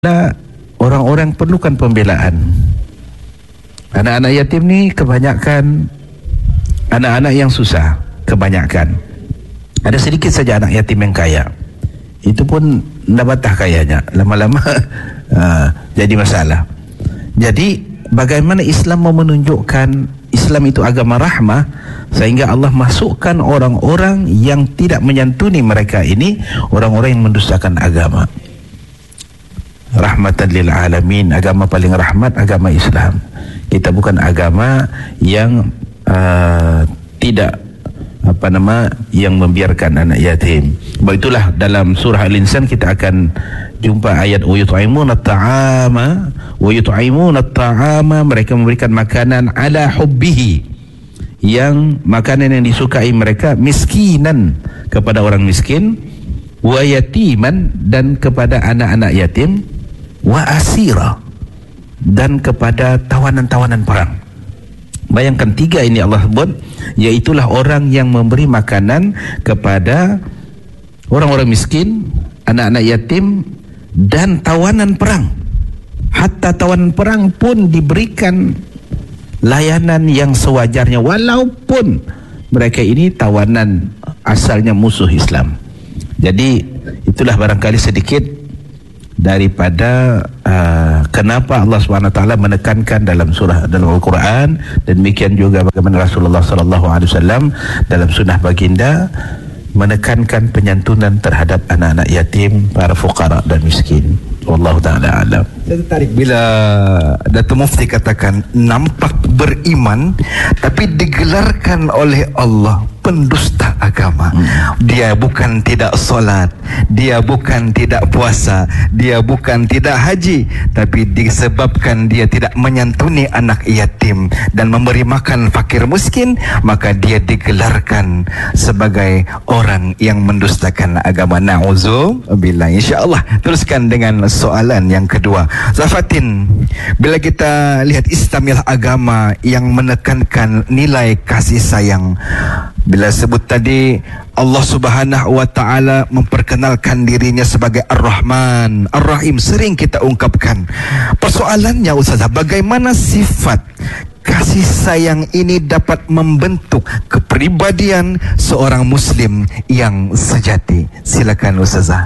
orang-orang perlukan pembelaan. Anak-anak yatim ni kebanyakan anak-anak yang susah, kebanyakan. Ada sedikit saja anak yatim yang kaya. Itu pun nabatah kayanya, lama-lama jadi masalah. Jadi bagaimana Islam mau menunjukkan Islam itu agama rahmah, sehingga Allah masukkan orang-orang yang tidak menyantuni mereka ini, orang-orang yang mendustakan agama. Rahmatan lil alamin, agama paling rahmat agama Islam. Kita bukan agama yang tidak yang membiarkan anak yatim. Sebab itulah dalam surah Al-Insan kita akan jumpa ayat wa yut'imuna at-ta'ama, mereka memberikan makanan ala hubbihi, yang makanan yang disukai mereka, miskinan kepada orang miskin, wa yatiman dan kepada anak-anak yatim, wa asira dan kepada tawanan-tawanan perang. Bayangkan tiga ini Allah sebut, yaitulah orang yang memberi makanan kepada orang-orang miskin, anak-anak yatim dan tawanan perang. Hatta tawanan perang pun diberikan layanan yang sewajarnya, walaupun mereka ini tawanan asalnya musuh Islam. Jadi itulah barangkali sedikit daripada kenapa Allah SWT menekankan dalam Al-Quran, dan demikian juga bagaimana Rasulullah SAW dalam sunnah baginda menekankan penyantunan terhadap anak-anak yatim, para fuqara dan miskin. Wallahu ta'ala alam. Saya tertarik bila Datuk Mufti katakan nampak beriman tapi digelarkan oleh Allah pendusta agama. Dia bukan tidak solat, dia bukan tidak puasa, dia bukan tidak haji, tapi disebabkan dia tidak menyantuni anak yatim dan memberi makan fakir miskin, maka dia digelarkan sebagai orang yang mendustakan agama. Na'udzubillah. InsyaAllah teruskan dengan soalan yang kedua. Zafatin, bila kita lihat Islamiah agama yang menekankan nilai kasih sayang, bila sebut tadi Allah Subhanahu wa ta'ala memperkenalkan dirinya sebagai Ar-Rahman, Ar-Rahim, sering kita ungkapkan. Persoalannya Ustazah, bagaimana sifat kasih sayang ini dapat membentuk kepribadian seorang Muslim yang sejati? Silakan Ustazah.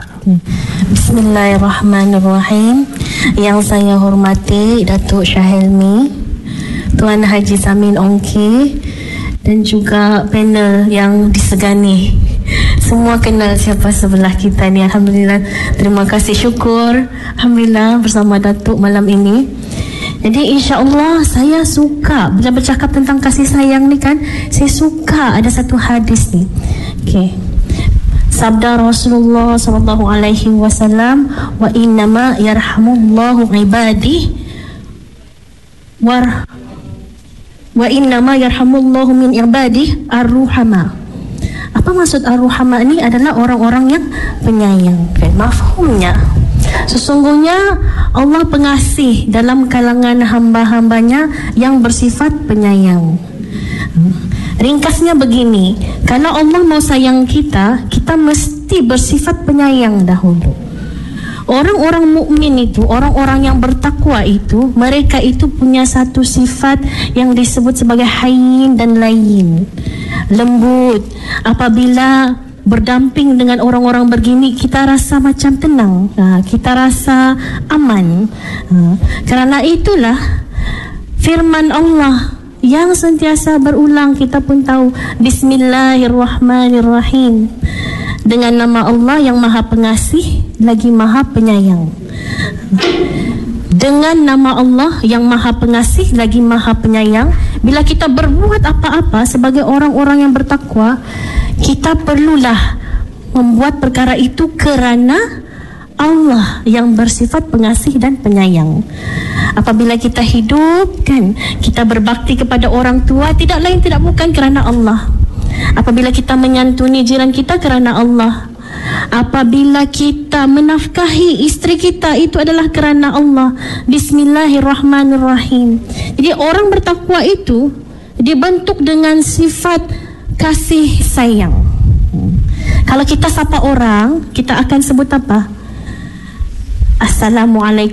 Bismillahirrahmanirrahim. Yang saya hormati Datuk Syahilmi, Tuan Haji Samin Ongki, dan juga panel yang disegani. Semua kenal siapa sebelah kita ni. Alhamdulillah, terima kasih, syukur, alhamdulillah bersama Datuk malam ini. Jadi insya-Allah saya suka bila bercakap tentang kasih sayang ni kan, saya suka ada satu hadis ni. Okey. Sabda Rasulullah sallallahu alaihi wasallam, wa innama yarhamullahu ibadi wa innama yarhamullahu min ibadi ar-ruhama. Apa maksud ar-ruhama ni? Adalah orang-orang yang penyayang. Okay, mafhumnya, sesungguhnya Allah pengasih dalam kalangan hamba-hambanya yang bersifat penyayang. Ringkasnya begini, kalau Allah mau sayang kita, kita mesti bersifat penyayang dahulu. Orang-orang mukmin itu, orang-orang yang bertakwa itu, mereka itu punya satu sifat yang disebut sebagai hayyin dan layyin, lembut. Apabila berdamping dengan orang-orang begini, kita rasa macam tenang, kita rasa aman. Kerana itulah firman Allah yang sentiasa berulang, kita pun tahu, Bismillahirrahmanirrahim, dengan nama Allah yang maha pengasih lagi maha penyayang. Dengan nama Allah yang maha pengasih lagi maha penyayang, bila kita berbuat apa-apa sebagai orang-orang yang bertakwa, kita perlulah membuat perkara itu kerana Allah yang bersifat pengasih dan penyayang. Apabila kita hidup kan, kita berbakti kepada orang tua, tidak lain tidak bukan kerana Allah. Apabila kita menyantuni jiran kita, kerana Allah. Apabila kita menafkahi isteri kita, itu adalah kerana Allah. Bismillahirrahmanirrahim. Jadi orang bertakwa itu dibentuk dengan sifat kasih sayang. Kalau kita sapa orang, kita akan sebut apa? Assalamualaikum